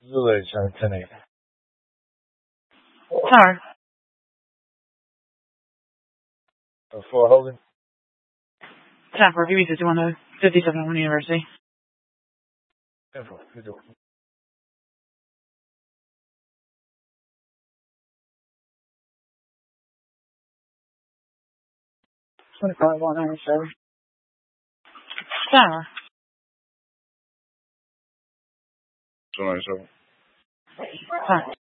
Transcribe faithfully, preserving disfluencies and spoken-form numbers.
Zulu ten eight. Tower. Uh, four holding. Tower, V B fifty-one to fifty-seven One University. Info. Visual. twenty-five one ninety-seven. Tower. two ninety-seven. Tower.